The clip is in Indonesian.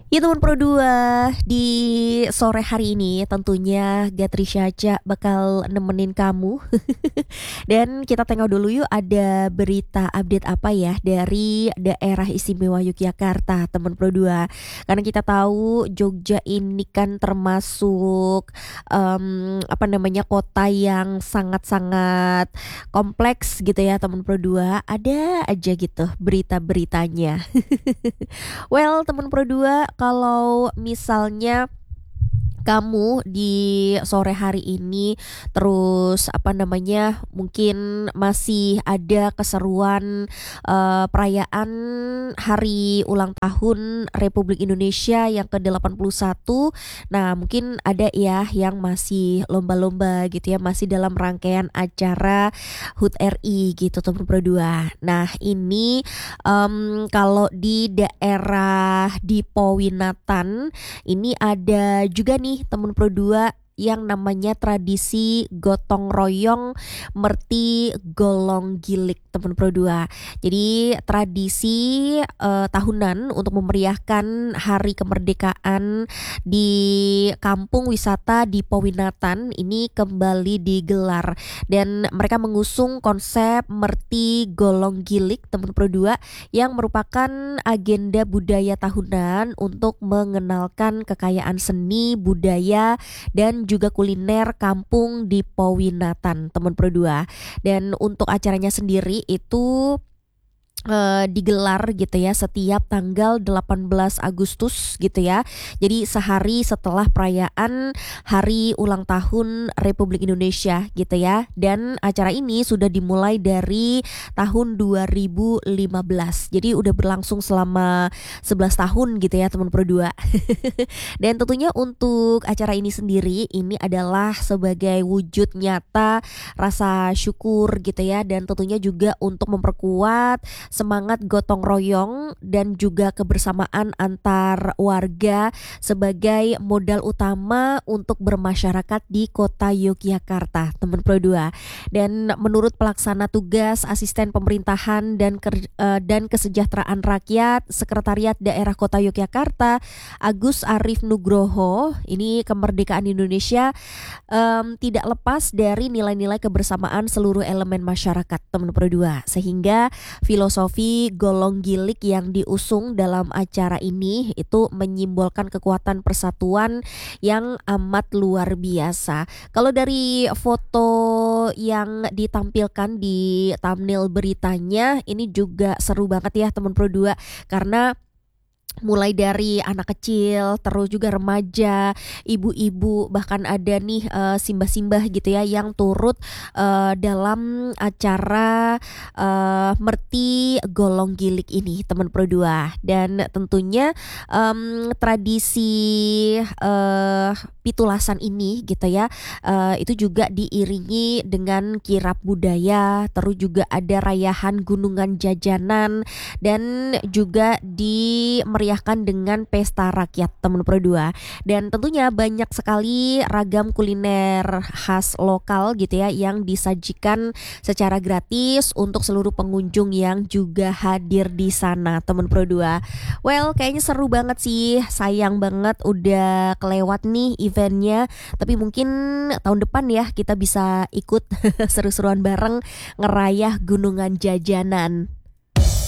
Ya teman Pro 2, di sore hari ini tentunya Gatri Syaca bakal nemenin kamu. Dan kita tengok dulu yuk ada berita update apa ya dari daerah istimewa Yogyakarta teman Pro 2. Karena kita tahu Jogja ini kan termasuk apa namanya kota yang sangat-sangat kompleks gitu ya teman Pro 2. Ada aja gitu berita-beritanya. Well, teman Pro 2, kalau misalnya kamu di sore hari ini terus apa namanya mungkin masih ada keseruan perayaan hari ulang tahun Republik Indonesia yang ke-81. Nah, mungkin ada ya yang masih lomba-lomba gitu ya, masih dalam rangkaian acara HUT RI gitu teman Pro 2. Nah, ini kalau di daerah Dipowinatan ini ada juga nih temen Pro 2 yang namanya tradisi gotong royong merti golong gilik temen Pro 2. Jadi tradisi tahunan untuk memeriahkan hari kemerdekaan di kampung wisata di Powinatan ini kembali digelar dan mereka mengusung konsep merti golong gilik temen Pro 2 yang merupakan agenda budaya tahunan untuk mengenalkan kekayaan seni, budaya dan juga kuliner kampung di Powinatan teman Pro 2. Dan untuk acaranya sendiri itu digelar gitu ya setiap tanggal 18 Agustus gitu ya. Jadi sehari setelah perayaan hari ulang tahun Republik Indonesia gitu ya. Dan acara ini sudah dimulai dari tahun 2015. Jadi udah berlangsung selama 11 tahun gitu ya teman Pro 2. Dan tentunya untuk acara ini sendiri ini adalah sebagai wujud nyata rasa syukur gitu ya, dan tentunya juga untuk memperkuat semangat gotong royong dan juga kebersamaan antar warga sebagai modal utama untuk bermasyarakat di kota Yogyakarta teman Pro 2. Dan menurut pelaksana tugas asisten pemerintahan dan kesejahteraan rakyat Sekretariat Daerah Kota Yogyakarta Agus Arif Nugroho, ini kemerdekaan Indonesia tidak lepas dari nilai-nilai kebersamaan seluruh elemen masyarakat teman Pro 2, sehingga filosofi golong gilik yang diusung dalam acara ini itu menyimbolkan kekuatan persatuan yang amat luar biasa. Kalau dari foto yang ditampilkan di thumbnail beritanya ini juga seru banget ya teman Pro 2, karena mulai dari anak kecil, terus juga remaja, ibu-ibu, bahkan ada nih simbah-simbah gitu ya yang turut dalam acara merti golong gilik ini teman Pro 2. Dan tentunya tradisi pitulasan ini gitu ya itu juga diiringi dengan kirap budaya, terus juga ada rayahan gunungan jajanan dan juga dimeriahkan dengan pesta rakyat teman Pro 2. Dan tentunya banyak sekali ragam kuliner khas lokal gitu ya yang disajikan secara gratis untuk seluruh pengunjung yang juga hadir di sana teman Pro 2. Well, kayaknya seru banget sih. Sayang banget udah kelewat nih eventnya. Tapi mungkin tahun depan ya kita bisa ikut seru-seruan bareng ngerayah gunungan jajanan.